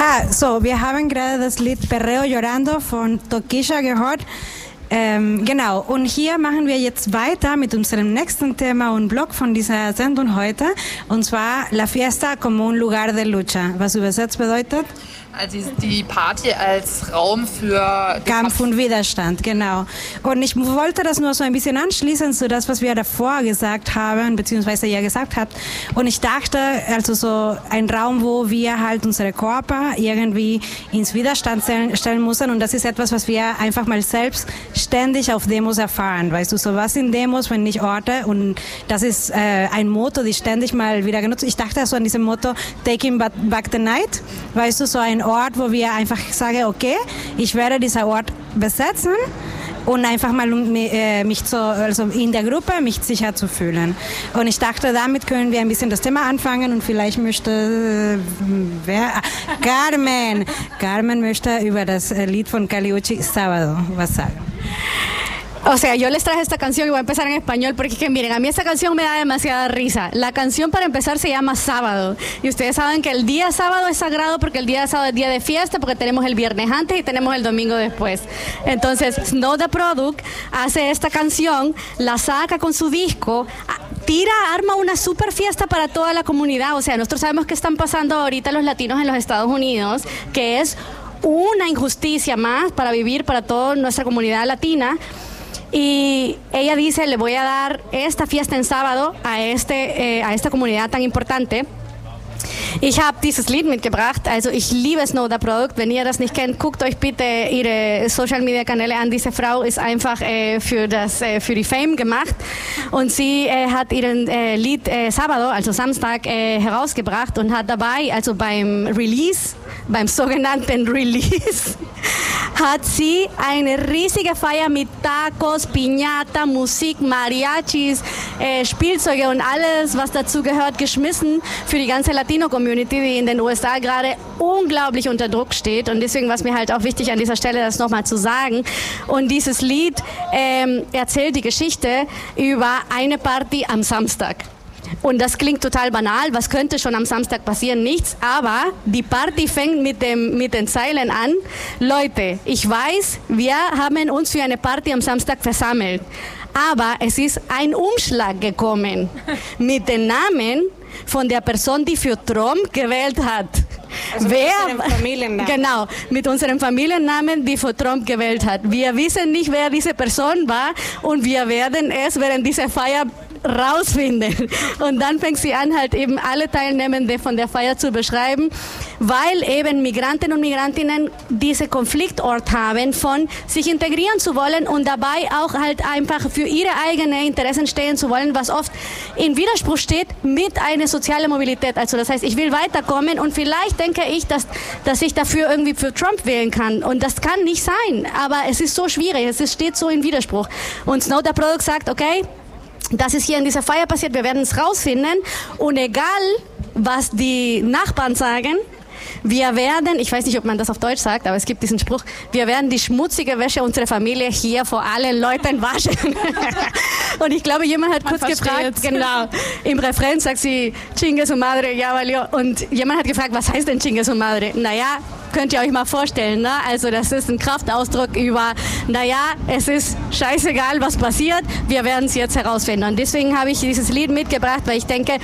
So, wir haben gerade das Lied Perreo Llorando von Toquilla gehört. Genau, und hier machen wir jetzt weiter mit unserem nächsten Thema und Blog von dieser Sendung heute, und zwar La Fiesta como un lugar de lucha, was übersetzt bedeutet? Also die Party als Raum für Kampf und Widerstand, genau. Und ich wollte das nur so ein bisschen anschließen zu das, was wir davor gesagt haben, beziehungsweise ihr gesagt habt. Und ich dachte, also so ein Raum, wo wir halt unsere Körper irgendwie ins Widerstand stellen müssen. Und das ist etwas, was wir einfach mal selbst ständig auf Demos erfahren. Weißt du, so was sind Demos, wenn nicht Orte? Und das ist ein Motto, die ständig mal wieder genutzt. Ich dachte so an diesem Motto, Taking Back the Night. Weißt du, so ein Ort, wo wir einfach sagen, okay, ich werde diesen Ort besetzen und einfach mal mich also in der Gruppe mich sicher zu fühlen. Und ich dachte, damit können wir ein bisschen das Thema anfangen und vielleicht möchte Carmen möchte über das Lied von Kali Uchis Sábado was sagen. O sea, yo les traje esta canción y voy a empezar en español porque es que miren, a mí esta canción me da demasiada risa. La canción para empezar se llama Sábado y ustedes saben que el día sábado es sagrado porque el día sábado es día de fiesta, porque tenemos el viernes antes y tenemos el domingo después. Entonces, Snow the Product hace esta canción, la saca con su disco, arma una super fiesta para toda la comunidad. O sea, nosotros sabemos que están pasando ahorita los latinos en los Estados Unidos, que es una injusticia más para vivir para toda nuestra comunidad latina. Y ella dice, le voy a dar esta fiesta en sábado a esta comunidad tan importante. Ich habe dieses Lied mitgebracht, also ich liebe Snow the Product. Wenn ihr das nicht kennt, guckt euch bitte ihre Social Media Kanäle an. Diese Frau ist einfach für die Fame gemacht und sie hat ihren Lied Sábado, also Samstag, herausgebracht und hat dabei, also beim sogenannten Release, hat sie eine riesige Feier mit Tacos, Piñata, Musik, Mariachis, Spielzeuge und alles, was dazu gehört, geschmissen für die ganze Latino-Community, die in den USA gerade unglaublich unter Druck steht. Und deswegen war es mir halt auch wichtig, an dieser Stelle das nochmal zu sagen. Und dieses Lied erzählt die Geschichte über eine Party am Samstag. Und das klingt total banal, was könnte schon am Samstag passieren? Nichts, aber die Party fängt mit den Zeilen an. Leute, ich weiß, wir haben uns für eine Party am Samstag versammelt, aber es ist ein Umschlag gekommen mit den Namen von der Person, die für Trump gewählt hat. Also Genau, mit unserem Familiennamen, die für Trump gewählt hat. Wir wissen nicht, wer diese Person war und wir werden es während dieser Feier rausfinden. Und dann fängt sie an, halt eben alle Teilnehmende von der Feier zu beschreiben, weil eben Migranten und Migrantinnen diese Konfliktort haben, von sich integrieren zu wollen und dabei auch halt einfach für ihre eigenen Interessen stehen zu wollen, was oft in Widerspruch steht mit einer sozialen Mobilität. Also das heißt, ich will weiterkommen und vielleicht denke ich, dass ich dafür irgendwie für Trump wählen kann. Und das kann nicht sein, aber es ist so schwierig, steht so in Widerspruch. Und Snow the Product sagt, okay, das ist hier in dieser Feier passiert, wir werden es rausfinden und egal, was die Nachbarn sagen, wir werden, ich weiß nicht, ob man das auf Deutsch sagt, aber es gibt diesen Spruch, wir werden die schmutzige Wäsche unserer Familie hier vor allen Leuten waschen. Und ich glaube, jemand hat kurz gefragt, genau, im Refrain sagt sie, Chingue su madre, ya valió. Und jemand hat gefragt, was heißt denn Chingue su madre? Naja, könnt ihr euch mal vorstellen, ne? Also das ist ein Kraftausdruck über, naja, es ist scheißegal, was passiert, wir werden es jetzt herausfinden. Und deswegen habe ich dieses Lied mitgebracht, weil ich denke,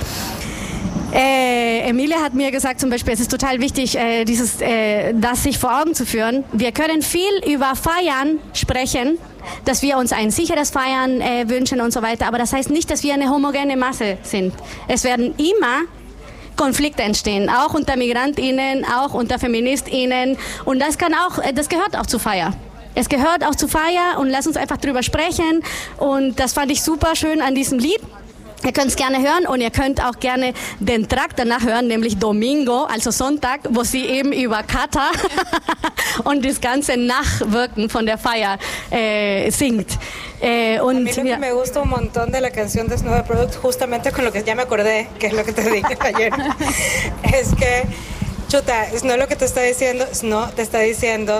Emilia hat mir gesagt zum Beispiel, es ist total wichtig, das sich vor Augen zu führen. Wir können viel über Feiern sprechen, dass wir uns ein sicheres Feiern wünschen und so weiter, aber das heißt nicht, dass wir eine homogene Masse sind. Es werden immer Konflikte entstehen, auch unter MigrantInnen, auch unter FeministInnen und das gehört auch zu Feier. Es gehört auch zu Feier und lass uns einfach drüber sprechen und das fand ich super schön an diesem Lied. Ihr könnt es gerne hören und ihr könnt auch gerne den Track danach hören, nämlich Domingo, also Sonntag, wo sie eben über Kata und das ganze Nachwirken von der Feier singt. A mí lo que me gusta un montón de la canción de Snow the Product, justamente con lo que ya me acordé, que es lo que te dije ayer, es que, chuta, Snow lo que te está diciendo, Snow te está diciendo,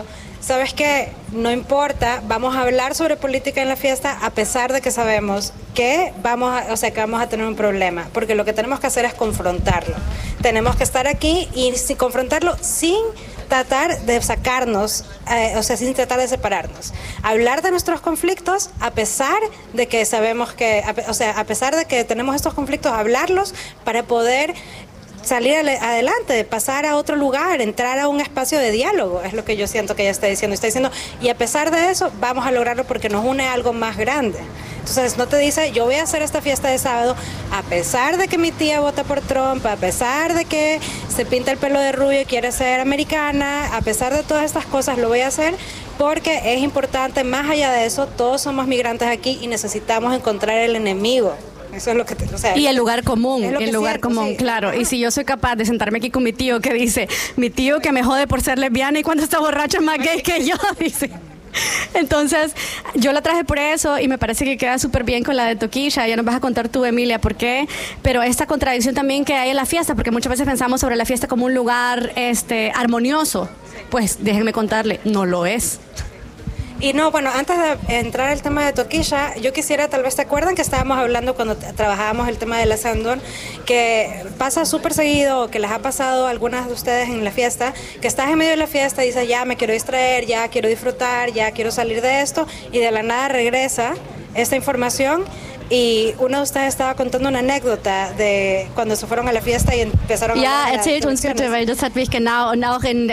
¿sabes qué? No importa, vamos a hablar sobre política en la fiesta a pesar de que sabemos que vamos a tener un problema, porque lo que tenemos que hacer es confrontarlo. Tenemos que estar aquí y confrontarlo sin tratar de sacarnos, sin tratar de separarnos. Hablar de nuestros conflictos a pesar de que sabemos que, a pesar de que tenemos estos conflictos, hablarlos para poder salir adelante, pasar a otro lugar, entrar a un espacio de diálogo, es lo que yo siento que ella está diciendo, y a pesar de eso vamos a lograrlo porque nos une algo más grande. Entonces no te dice, yo voy a hacer esta fiesta de sábado a pesar de que mi tía vota por Trump, a pesar de que se pinta el pelo de rubio y quiere ser americana, a pesar de todas estas cosas lo voy a hacer porque es importante, más allá de eso, todos somos migrantes aquí y necesitamos encontrar el enemigo. Eso es lo que y el lugar común, sí. Claro. Y si yo soy capaz de sentarme aquí con mi tío que dice, mi tío que me jode por ser lesbiana y cuando está borracho es más gay que yo, dice. Entonces, yo la traje por eso y me parece que queda súper bien con la de Toquilla. Ya nos vas a contar tú, Emilia, por qué. Pero esta contradicción también que hay en la fiesta, porque muchas veces pensamos sobre la fiesta como un lugar armonioso. Pues déjenme contarle, no lo es. Y no, bueno, antes de entrar al tema de Toquilla, yo quisiera, tal vez te acuerdan que estábamos hablando cuando trabajábamos el tema de la Sandón, que pasa súper seguido, que les ha pasado a algunas de ustedes en la fiesta, que estás en medio de la fiesta y dices, ya me quiero distraer, ya quiero disfrutar, ya quiero salir de esto, y de la nada regresa esta información. Y uno de ustedes estaba contando una anécdota de cuando se fueron a la fiesta y empezaron a Ja, erzählt uns bitte, weil das hat mich genau und auch in,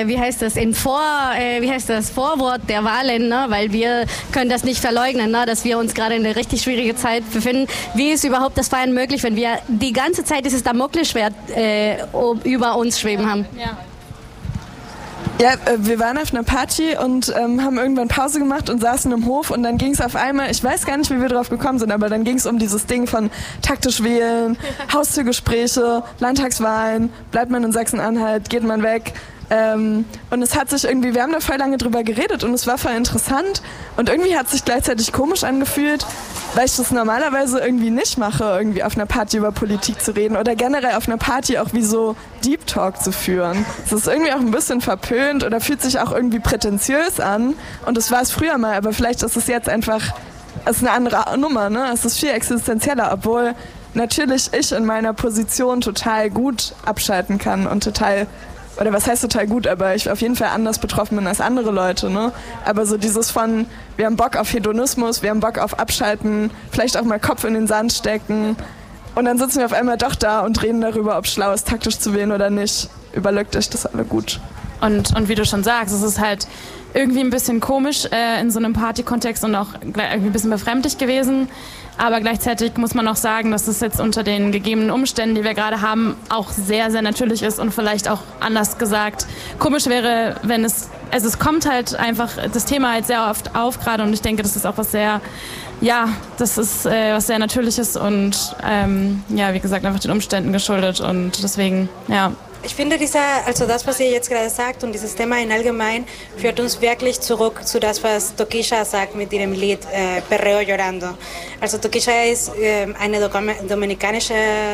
Vorwort der Wahlen, ne, weil wir können das nicht verleugnen, ne, dass wir uns gerade in eine richtig schwierige Zeit befinden. Wie ist überhaupt das Feiern möglich, wenn wir die ganze Zeit dieses Damoklesschwert über uns schweben haben? Ja. Ja, wir waren auf einer Party und haben irgendwann Pause gemacht und saßen im Hof und dann ging es auf einmal, ich weiß gar nicht, wie wir drauf gekommen sind, aber dann ging es um dieses Ding von taktisch wählen, Haustürgespräche, Landtagswahlen, bleibt man in Sachsen-Anhalt, geht man weg. Und es hat sich irgendwie, wir haben da voll lange drüber geredet und es war voll interessant und irgendwie hat es sich gleichzeitig komisch angefühlt, weil ich das normalerweise irgendwie nicht mache, irgendwie auf einer Party über Politik zu reden oder generell auf einer Party auch wie so Deep Talk zu führen. Es ist irgendwie auch ein bisschen verpönt oder fühlt sich auch irgendwie prätentiös an und das war es früher mal, aber vielleicht ist es jetzt einfach, es ist eine andere Nummer, ne? Es ist viel existenzieller, obwohl natürlich ich in meiner Position total gut abschalten kann und oder was heißt total gut, aber ich auf jeden Fall anders betroffen bin als andere Leute, ne? Aber so dieses von, wir haben Bock auf Hedonismus, wir haben Bock auf Abschalten, vielleicht auch mal Kopf in den Sand stecken und dann sitzen wir auf einmal doch da und reden darüber, ob es schlau ist, taktisch zu wählen oder nicht. Überlegt euch das alle gut. Und wie du schon sagst, es ist halt irgendwie ein bisschen komisch in so einem Party-Kontext und auch irgendwie ein bisschen befremdlich gewesen. Aber gleichzeitig muss man auch sagen, dass es jetzt unter den gegebenen Umständen, die wir gerade haben, auch sehr, sehr natürlich ist und vielleicht auch anders gesagt komisch wäre, wenn es kommt halt einfach das Thema halt sehr oft auf gerade und ich denke, das ist auch was sehr, das ist was sehr Natürliches und wie gesagt, einfach den Umständen geschuldet und deswegen, ja. Ich finde, das, was ihr jetzt gerade sagt und dieses Thema in allgemein, führt uns wirklich zurück zu das, was Toquilla sagt mit ihrem Lied Perreo Llorando. Also Toquilla ist eine dominikanische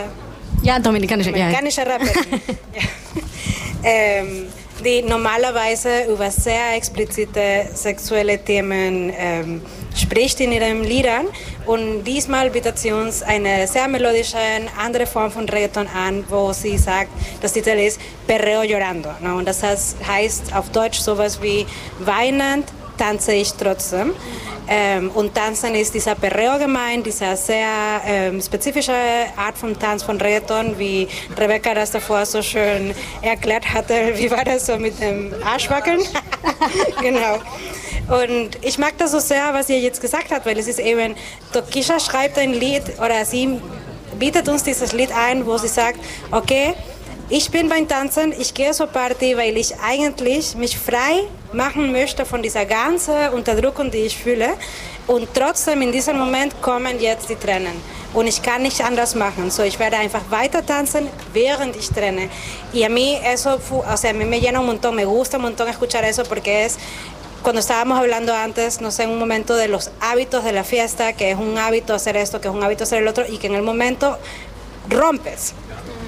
Rapperin, die normalerweise über sehr explizite sexuelle Themen spricht in ihren Liedern und diesmal bietet sie uns eine sehr melodische, andere Form von Reggaeton an, wo sie sagt, das Titel ist Perreo Llorando, ne? Und das heißt auf Deutsch sowas wie weinend tanze ich trotzdem. Und Tanzen ist dieser Perreo gemeint, dieser sehr spezifische Art von Tanz von Reggaeton, wie Rebecca das davor so schön erklärt hatte. Wie war das so mit dem Arschwackeln? Genau. Und ich mag das so sehr, was ihr jetzt gesagt habt, weil es ist eben, Toquilla schreibt ein Lied oder sie bietet uns dieses Lied ein, wo sie sagt, okay, ich bin beim Tanzen, ich gehe zur Party, weil ich eigentlich mich frei machen möchte von dieser ganzen Unterdrückung, die ich fühle. Und trotzdem in diesem Moment kommen jetzt die Tränen. Und ich kann nicht anders machen. So, ich werde einfach weiter tanzen, während ich trene. Y a mí eso, a mí me llena un montón, me gusta un montón escuchar eso porque es, cuando estábamos hablando antes, no sé, en un momento de los hábitos de la fiesta, que es un hábito hacer esto, que es un hábito hacer el otro, y que en el momento rompes.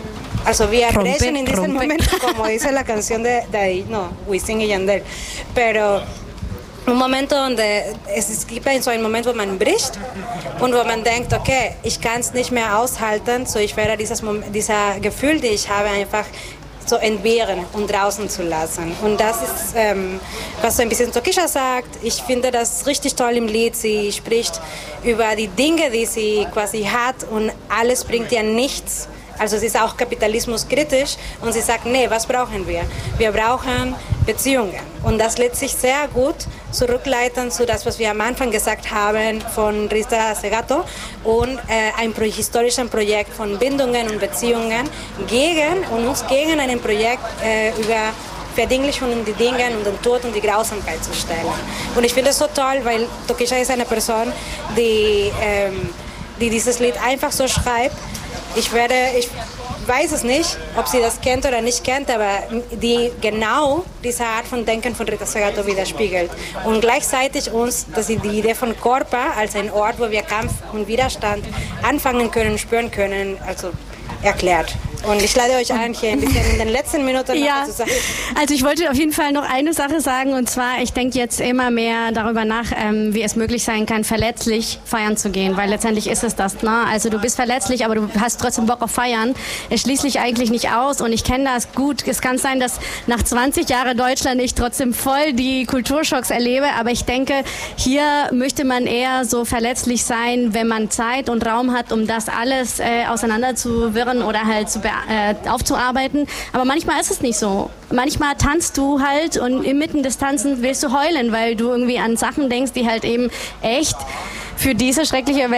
Also wir brechen in diesem Moment, como dice la canción de Wisin y Yandel, pero un momento donde es gibt so einen Moment, wo man bricht und wo man denkt, okay, ich kann es nicht mehr aushalten, so ich werde dieser Gefühl, die ich habe, einfach so entbehren und draußen zu lassen. Und das ist, was so ein bisschen Tokischa sagt. Ich finde das richtig toll im Lied. Sie spricht über die Dinge, die sie quasi hat und alles bringt ihr nichts. Also sie ist auch kapitalismuskritisch und sie sagt, nee, was brauchen wir? Wir brauchen Beziehungen. Und das lässt sich sehr gut zurückleiten zu das, was wir am Anfang gesagt haben von Rita Segato und ein historischen Projekt von Bindungen und Beziehungen gegen ein Projekt über Verdinglichung und die Dinge und den Tod und die Grausamkeit zu stellen. Und ich finde es so toll, weil Tokischa ist eine Person, die dieses Lied einfach so schreibt. Ich weiß es nicht, ob sie das kennt oder nicht kennt, aber die genau diese Art von Denken von Rita Segato widerspiegelt. Und gleichzeitig uns, dass sie die Idee von Korpa als ein Ort, wo wir Kampf und Widerstand anfangen können, spüren können, also erklärt. Und ich lade euch ein, hier ein bisschen in den letzten Minuten noch zu sagen. Also ich wollte auf jeden Fall noch eine Sache sagen, und zwar, ich denke jetzt immer mehr darüber nach, wie es möglich sein kann, verletzlich feiern zu gehen, weil letztendlich ist es das, ne? Also du bist verletzlich, aber du hast trotzdem Bock auf Feiern. Es schließt dich eigentlich nicht aus und ich kenne das gut. Es kann sein, dass nach 20 Jahren Deutschland ich trotzdem voll die Kulturschocks erlebe, aber ich denke, hier möchte man eher so verletzlich sein, wenn man Zeit und Raum hat, um das alles auseinanderzuwirren oder halt aufzuarbeiten. Aber manchmal ist es nicht so. Manchmal tanzt du halt und inmitten des Tanzens willst du heulen, weil du irgendwie an Sachen denkst, die halt eben echt für diese schreckliche Welt